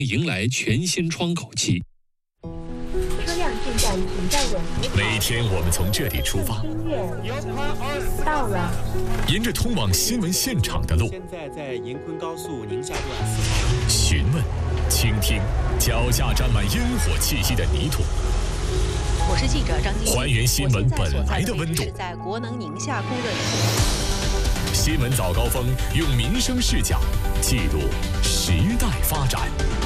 迎来全新窗口期。 车辆正在停站稳。 每天我们从这里出发， 到了， 沿着通往新闻现场的路， 现在在银昆高速宁夏段4号， 询问、倾听脚下沾满烟火气息的泥土。 我是记者张晶， 还原新闻本来的温度。 是在国能宁夏供热区。 新闻早高峰用民生视角记录时代发展。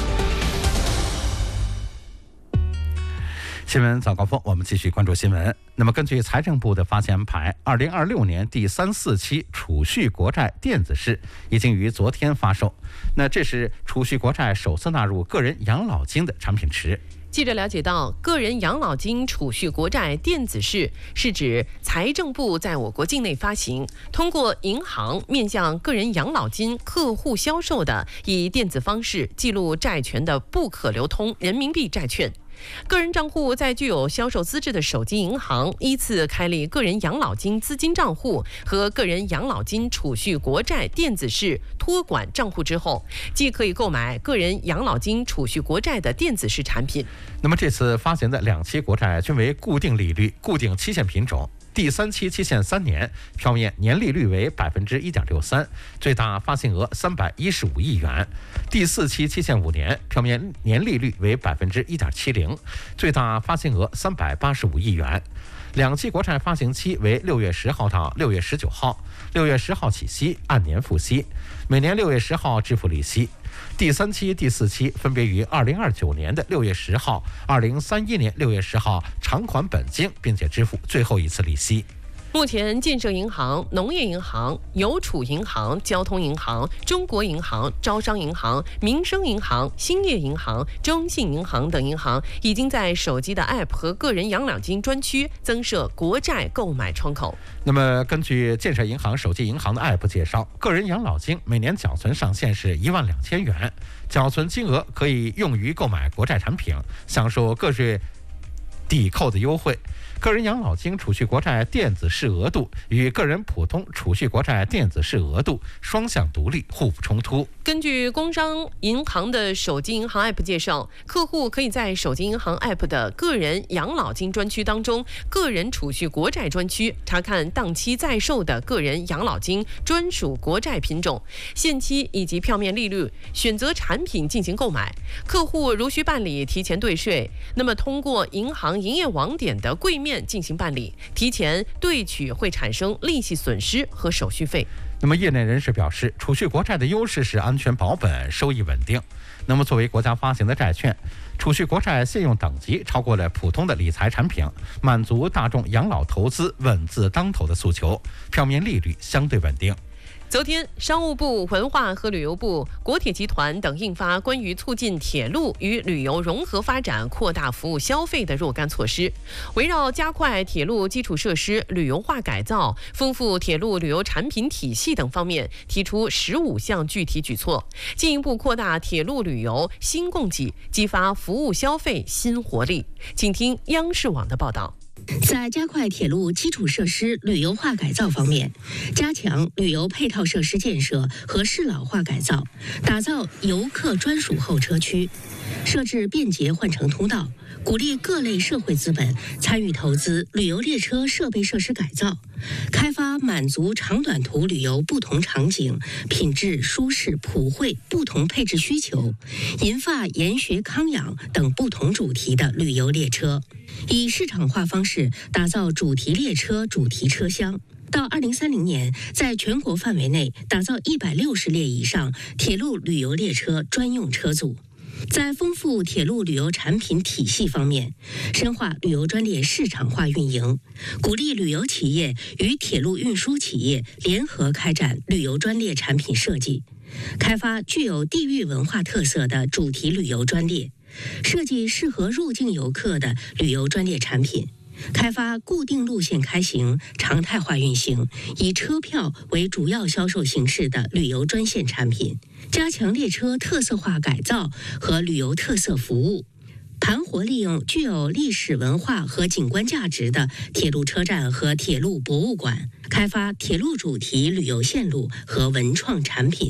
新闻早高峰，我们继续关注新闻。那么，根据财政部的发行安排，2026年第3、4期储蓄国债电子市已经于昨天发售。那这是储蓄国债首次纳入个人养老金的产品池。 记者了解到，个人养老金储蓄国债电子市是指财政部在我国境内发行，通过银行面向个人养老金客户销售的以电子方式记录债权的不可流通人民币债券。个人账户在具有销售资质的手机银行依次开立个人养老金资金账户和个人养老金储蓄国债电子式托管账户之后，既可以购买个人养老金储蓄国债的电子式产品。 那么这次发行的2期国债均为固定利率、固定期限品种。第3期期限3年，票面年利率为 1.63%， 最大发行额315亿元。第4期期限5年，票面年利率为 1.70%， 最大发行额385亿元。2期国债发行期为6月10号到6月19号，6月10号起息，按年付息，每年6月10号支付利息。第3期、第4期分别于2029年的6月10号、2031年6月10号偿还本金，并且支付最后一次利息。 目前，建设银行、农业银行、邮储银行、交通银行、中国银行、招商银行、民生银行、兴业银行、中信银行等银行已经在手机的 App 和个人养老金专区增设国债购买窗口。 那么，根据建设银行手机银行的 App 介绍，个人养老金每年缴存上限是12000元，缴存金额可以用于购买国债产品，享受个税抵扣的优惠。个人养老金储蓄国债电子式额度与个人普通储蓄国债电子式额度双向独立，互不冲突。 根据工商银行的手机银行 App 介绍，客户可以在手机银行 App 的个人养老金专区当中，个人储蓄国债专区查看当期在售的个人养老金专属国债品种、限期以及票面利率，选择产品进行购买。客户如需办理提前兑税，那么通过银行营业网点的柜面进行办理，提前兑取会产生利息损失和手续费。 那么业内人士表示，储蓄国债的优势是安全保本、收益稳定。那么作为国家发行的债券，储蓄国债信用等级超过了普通的理财产品，满足大众养老投资稳字当头的诉求，票面利率相对稳定。 昨天，商务部、文化和旅游部、国铁集团等印发关于促进铁路与旅游融合发展、扩大服务消费的若干措施，围绕加快铁路基础设施旅游化改造、丰富铁路旅游产品体系等方面，提出15项具体举措，进一步扩大铁路旅游新供给，激发服务消费新活力。请听央视网的报道。 在加快铁路基础设施旅游化改造方面，加强旅游配套设施建设和适老化改造，打造游客专属候车区，设置便捷换乘通道，鼓励各类社会资本参与投资旅游列车设备设施改造，开发满足长短途旅游不同场景、品质、舒适、普惠不同配置需求，银发、研学、康养等不同主题的旅游列车，以市场化方式打造主题列车、主题车厢。到2030年，在全国范围内打造160列以上铁路旅游列车专用车组。在丰富铁路旅游产品体系方面，深化旅游专列市场化运营，鼓励旅游企业与铁路运输企业联合开展旅游专列产品设计，开发具有地域文化特色的主题旅游专列，设计适合入境游客的旅游专列产品，开发固定路线开行、常态化运行，以车票为主要销售形式的旅游专线产品，加强列车特色化改造和旅游特色服务，盘活利用具有历史文化和景观价值的铁路车站和铁路博物馆，开发铁路主题旅游线路和文创产品，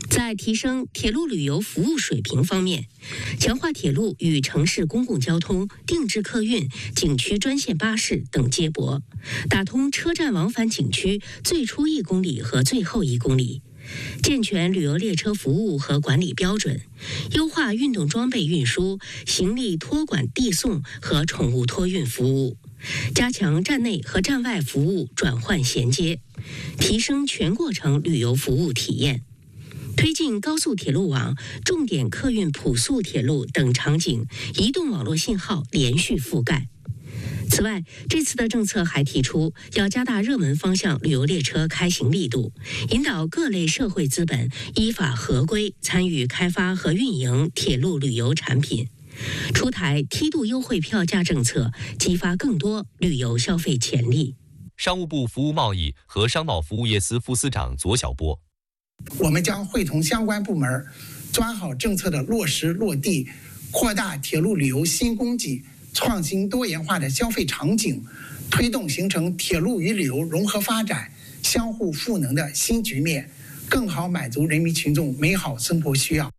在提升铁路旅游服务水平方面，强化铁路与城市公共交通、定制客运、景区专线巴士等接驳，打通车站往返景区最初1公里和最后1公里，健全旅游列车服务和管理标准，优化运动装备运输、行李托管递送和宠物托运服务，加强站内和站外服务转换衔接，提升全过程旅游服务体验。推进高速铁路网、重点客运普速铁路等场景移动网络信号连续覆盖。此外，这次的政策还提出要加大热门方向旅游列车开行力度，引导各类社会资本依法合规参与开发和运营铁路旅游产品，出台梯度优惠票价政策，激发更多旅游消费潜力。 商务部服务贸易和商贸服务业司副司长左晓波。 我们将会同相关部门抓好政策的落实落地，扩大铁路旅游新供给，创新多元化的消费场景，推动形成铁路与旅游融合发展、相互赋能的新局面，更好满足人民群众美好生活需要。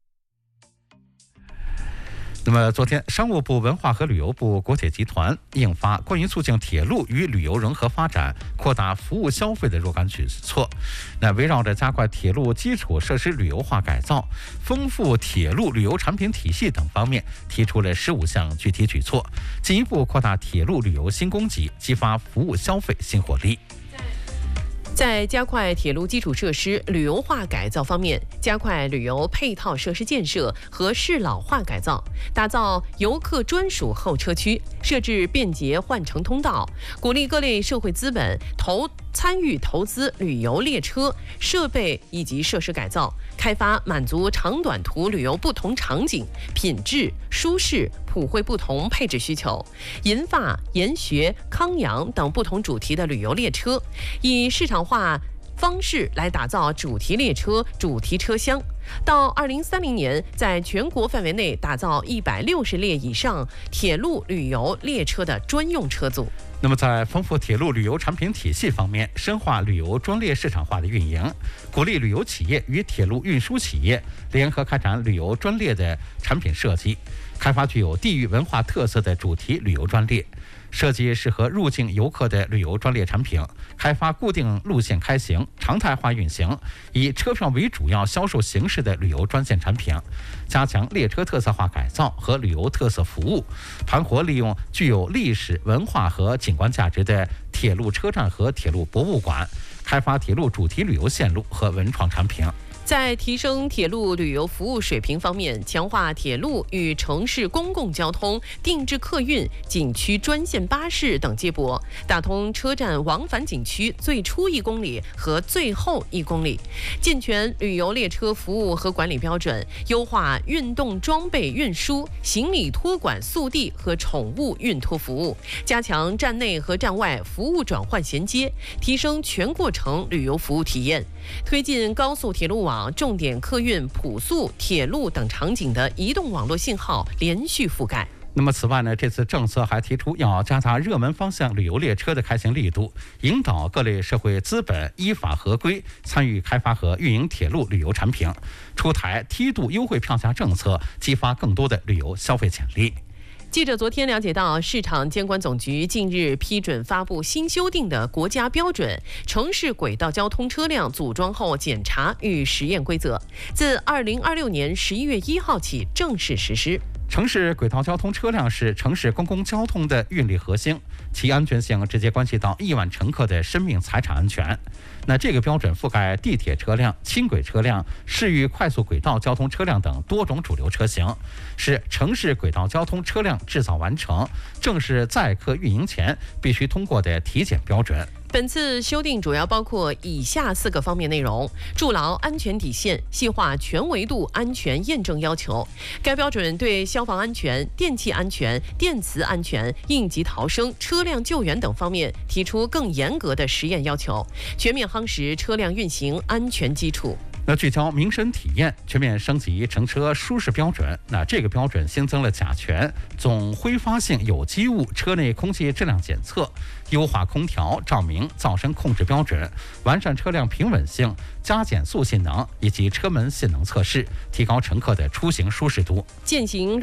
那么，昨天，商务部、文化和旅游部、国铁集团印发关于促进铁路与旅游融合发展、扩大服务消费的若干举措。那围绕着加快铁路基础设施旅游化改造、丰富铁路旅游产品体系等方面，提出了15项具体举措，进一步扩大铁路旅游新供给，激发服务消费新活力。 在加快铁路基础设施旅游化改造方面，加快旅游配套设施建设和适老化改造，打造游客专属候车区，设置便捷换乘通道，鼓励各类社会资本参与投资旅游列车设备以及设施改造，开发满足长短途旅游不同场景、品质、舒适、普惠不同配置需求，银发、研学、康养等不同主题的旅游列车，以市场化方式来打造主题列车、主题车厢。到2030年，在全国范围内打造160列以上铁路旅游列车的专用车组。 那么，在丰富铁路旅游产品体系方面，深化旅游专列市场化的运营，鼓励旅游企业与铁路运输企业联合开展旅游专列的产品设计，开发具有地域文化特色的主题旅游专列，设计适合入境游客的旅游专列产品，开发固定路线开行、常态化运行、以车票为主要销售形式的旅游专线产品，加强列车特色化改造和旅游特色服务，盘活利用具有历史文化和景观价值的铁路车站和铁路博物馆，开发铁路主题旅游线路和文创产品。 在提升铁路旅游服务水平方面，强化铁路与城市公共交通、定制客运、景区专线巴士等接驳，打通车站往返景区最初1公里和最后1公里，健全旅游列车服务和管理标准，优化运动装备运输、行李托管速递和宠物运托服务，加强站内和站外服务转换衔接，提升全过程旅游服务体验，推进高速铁路网、重点客运、普速铁路等场景的移动网络信号连续覆盖。 那么此外呢，这次政策还提出要加大热门方向旅游列车的开行力度，引导各类社会资本依法合规参与开发和运营铁路旅游产品，出台梯度优惠票价政策，激发更多的旅游消费潜力。 记者昨天了解到，市场监管总局近日批准发布新修订的国家标准城市轨道交通车辆组装后检查与实验规则，自2026年11月1号起正式实施。 城市轨道交通车辆是城市公共交通的运力核心，其安全性直接关系到亿万乘客的生命财产安全。那这个标准覆盖地铁车辆、轻轨车辆、市域快速轨道交通车辆等多种主流车型，是城市轨道交通车辆制造完成、正式载客运营前必须通过的体检标准。 本次修订主要包括以下4个方面内容：筑牢安全底线，细化全维度安全验证要求。该标准对消防安全、电气安全、电磁安全、应急逃生、车辆救援等方面提出更严格的实验要求，全面夯实车辆运行安全基础。 那聚焦民生体验，全面升级乘车舒适标准。那这个标准新增了甲醛、总挥发性有机物车内空气质量检测，优化空调、照明、噪声控制标准，完善车辆平稳性、加减速性能以及车门性能测试，提高乘客的出行舒适度。 践行